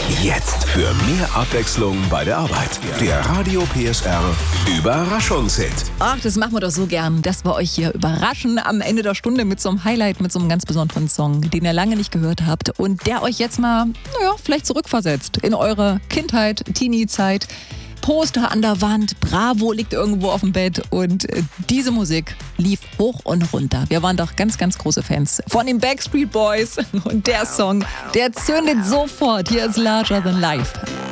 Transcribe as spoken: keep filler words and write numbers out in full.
Jetzt für mehr Abwechslung bei der Arbeit. Der Radio P S R Überraschungshit. Ach, das machen wir doch so gern, dass wir euch hier überraschen am Ende der Stunde mit so einem Highlight, mit so einem ganz besonderen Song, den ihr lange nicht gehört habt und der euch jetzt mal, naja, vielleicht zurückversetzt in eure Kindheit, Teenie-Zeit. Poster an der Wand, Bravo liegt irgendwo auf dem Bett und äh, diese Musik lief hoch und runter. Wir waren doch ganz, ganz große Fans von den Backstreet Boys und der Song, der zündet sofort. Hier ist Larger Than Life.